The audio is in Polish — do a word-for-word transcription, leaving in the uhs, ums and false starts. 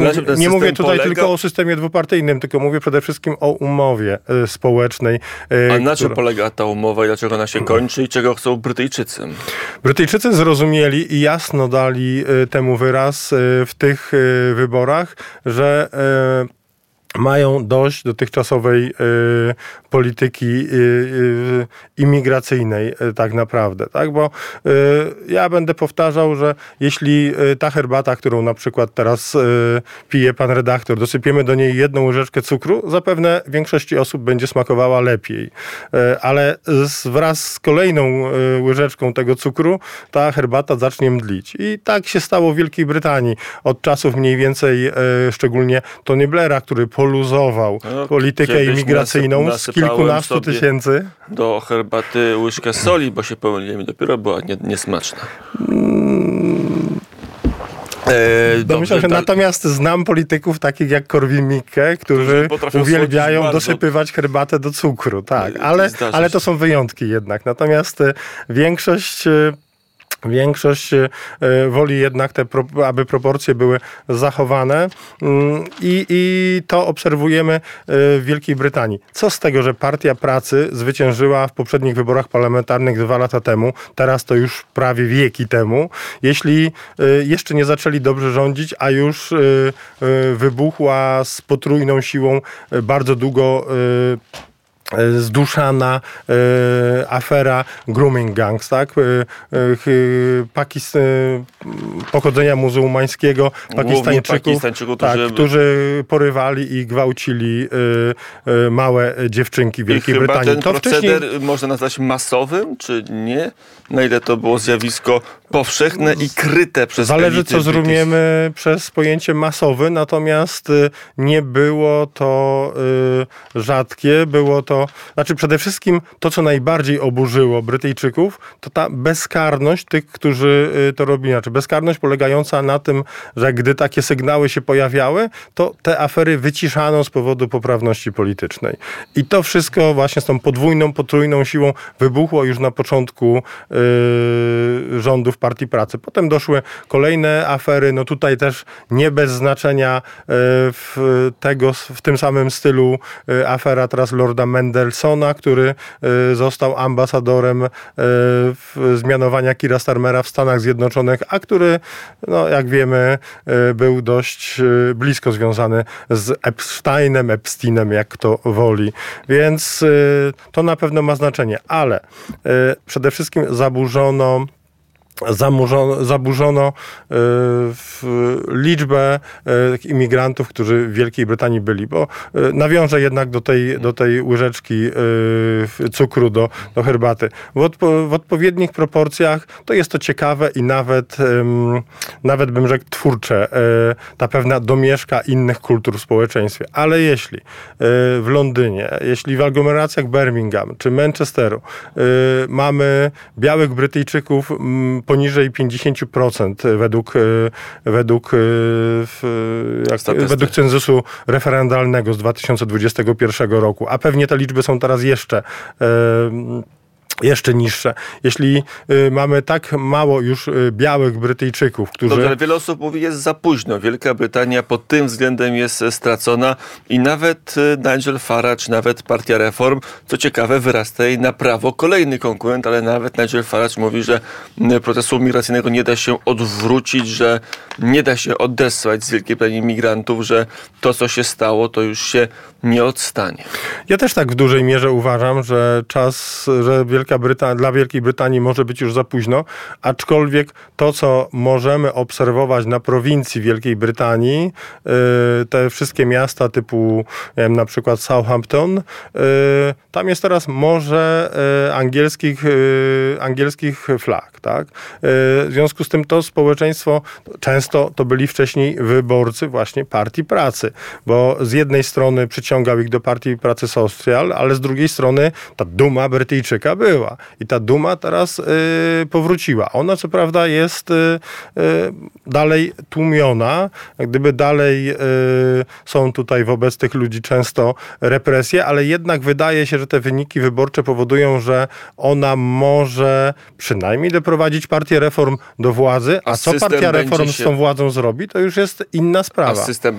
mówię, nie mówię tutaj polega... tylko o systemie dwupartyjnym, tylko mówię przede wszystkim o umowie y, społecznej. Y, A na czym która... polega ta umowa i dlaczego ona się kończy i czego chcą Brytyjczycy? Brytyjczycy zrozumieli i jasno dali y, temu wyraz y, w tych y, wyborach, że y, mają dość dotychczasowej y, polityki y, y, imigracyjnej y, tak naprawdę, tak? Bo y, ja będę powtarzał, że jeśli y, ta herbata, którą na przykład teraz y, pije pan redaktor, dosypiemy do niej jedną łyżeczkę cukru, zapewne większości osób będzie smakowała lepiej. Y, ale z, wraz z kolejną y, łyżeczką tego cukru ta herbata zacznie mdlić. I tak się stało w Wielkiej Brytanii. Od czasów mniej więcej, y, szczególnie Tony Blaira, który poluzował no, politykę imigracyjną nasyp, z kilkunastu tysięcy. Do herbaty łyżkę soli, bo się pomyliłem i dopiero była nie, niesmaczna. Hmm. E, Domyślam się, tak. Natomiast znam polityków takich jak Korwin-Mikke, którzy uwielbiają dosypywać herbatę do cukru. Tak, ale, ale to są wyjątki jednak. Natomiast większość... Większość woli jednak, te, aby proporcje były zachowane i, i to obserwujemy w Wielkiej Brytanii. Co z tego, że Partia Pracy zwyciężyła w poprzednich wyborach parlamentarnych dwa lata temu, teraz to już prawie wieki temu, jeśli jeszcze nie zaczęli dobrze rządzić, a już wybuchła z potrójną siłą bardzo długo zduszana e, afera grooming gangs, tak? E, e, Pakist- e, pochodzenia muzułmańskiego, Pakistańczyków, Pakistańczyków tak, którzy... którzy porywali i gwałcili e, e, małe dziewczynki w Wielkiej I Brytanii. Ten to proceder wcześniej można nazwać masowym, czy nie? Na ile to było zjawisko powszechne i kryte przez Zależy, co zrozumiemy przez pojęcie masowy, natomiast nie było to y, rzadkie, było to, znaczy przede wszystkim to, co najbardziej oburzyło Brytyjczyków, to ta bezkarność tych, którzy y, to robili. Znaczy bezkarność polegająca na tym, że gdy takie sygnały się pojawiały, to te afery wyciszano z powodu poprawności politycznej. I to wszystko właśnie z tą podwójną, potrójną siłą wybuchło już na początku y, rządów Partii Pracy. Potem doszły kolejne afery, no tutaj też nie bez znaczenia w, tego, w tym samym stylu afera teraz Lorda Mandelsona, który został ambasadorem zmianowania Keira Starmera w Stanach Zjednoczonych, a który, no jak wiemy, był dość blisko związany z Epsteinem, Epsteinem, jak kto woli. Więc to na pewno ma znaczenie, ale przede wszystkim zaburzono Zamurzono, zaburzono y, w liczbę y, imigrantów, którzy w Wielkiej Brytanii byli, bo y, nawiążę jednak do tej, do tej łyżeczki y, cukru do, do herbaty. W, odpo, w odpowiednich proporcjach to jest to ciekawe i nawet, y, nawet bym rzekł twórcze, y, ta pewna domieszka innych kultur w społeczeństwie. Ale jeśli y, w Londynie, jeśli w aglomeracjach Birmingham czy Manchesteru y, mamy białych Brytyjczyków y, poniżej pięćdziesiąt procent według, według, jak, według cenzusu referendalnego z dwa tysiące dwudziestego pierwszego roku, a pewnie te liczby są teraz jeszcze jeszcze niższe. Jeśli y, mamy tak mało już y, białych Brytyjczyków, którzy... Dobrze, ale wiele osób mówi, jest za późno. Wielka Brytania pod tym względem jest stracona i nawet y, Nigel Farage, nawet Partia Reform, co ciekawe, wyrasta jej na prawo kolejny konkurent, ale nawet Nigel Farage mówi, że y, procesu migracyjnego nie da się odwrócić, że nie da się odesłać z Wielkiej Brytanii migrantów, że to, co się stało, to już się nie odstanie. Ja też tak w dużej mierze uważam, że czas, że Wielka Brytania, dla Wielkiej Brytanii może być już za późno, aczkolwiek to, co możemy obserwować na prowincji Wielkiej Brytanii, te wszystkie miasta typu, nie wiem, na przykład Southampton, tam jest teraz morze angielskich, angielskich flag, tak? W związku z tym to społeczeństwo, często to byli wcześniej wyborcy właśnie Partii Pracy, bo z jednej strony przyciągał ich do Partii Pracy Social, ale z drugiej strony ta duma Brytyjczyka była. I ta duma teraz y, powróciła. Ona co prawda jest y, y, dalej tłumiona, gdyby dalej y, są tutaj wobec tych ludzi często represje, ale jednak wydaje się, że te wyniki wyborcze powodują, że ona może przynajmniej doprowadzić Partię Reform do władzy, a, a co Partia Reform się... z tą władzą zrobi, to już jest inna sprawa. A system